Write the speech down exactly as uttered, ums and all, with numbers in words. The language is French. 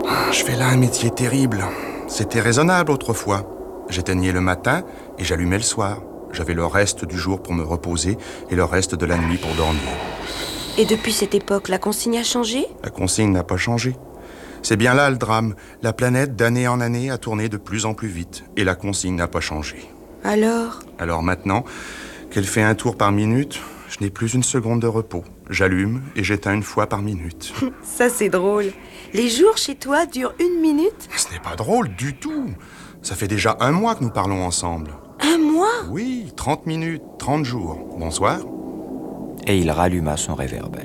Je fais là un métier terrible. C'était raisonnable autrefois. J'éteignais le matin et j'allumais le soir. J'avais le reste du jour pour me reposer et le reste de la nuit pour dormir. Et depuis cette époque, la consigne a changé ? La consigne n'a pas changé. C'est bien là le drame. La planète, d'année en année, a tourné de plus en plus vite. Et la consigne n'a pas changé. Alors ? Alors maintenant qu'elle fait un tour par minute, je n'ai plus une seconde de repos. J'allume et j'éteins une fois par minute. Ça, c'est drôle. Les jours chez toi durent une minute ? Ce n'est pas drôle du tout. Ça fait déjà un mois que nous parlons ensemble. Un mois ? Oui, trente minutes, trente jours. Bonsoir. Et il ralluma son réverbère.